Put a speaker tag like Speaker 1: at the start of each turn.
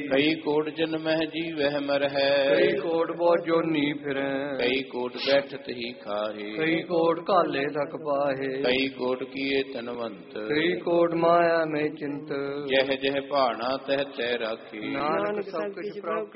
Speaker 1: ਕਈ ਕੋਟ ਜਨਮਹਿ ਜੀਵਹਿ ਮਰਹਿ,
Speaker 2: ਕਈ ਕੋਟ ਬਹੁਤ ਜੋਨੀ ਫਿਰੈ,
Speaker 1: ਕਈ ਕੋਟ ਬੈਠਤ ਹੀ ਖਾਹੇ,
Speaker 2: ਕਈ ਕੋਟ ਕਾਲੇ ਤਕ ਪਾਹੇ,
Speaker 1: ਕਈ ਕੋਟ ਕੀਏ ਧਨਵੰਤ,
Speaker 2: ਕਈ ਕੋਟ ਮਾਇਆ ਮੈਂ ਚਿੰਤ,
Speaker 1: ਜਹ ਜਹ ਭਾਣਾ ਤਹ ਤੈ ਰਾਖੇ।
Speaker 2: ਨਾਨਕ ਸਭ ਕੁਛ ਪ੍ਰਭ